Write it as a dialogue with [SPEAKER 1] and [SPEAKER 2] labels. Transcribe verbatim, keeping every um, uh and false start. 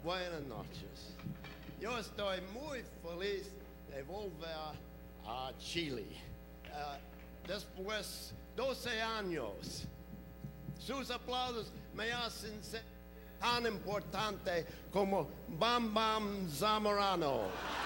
[SPEAKER 1] Buenas noches. Yo estoy muy feliz de volver a Chile. Uh, después doce años. Sus aplausos me hacen ser tan importante como Bam Bam Zamorano.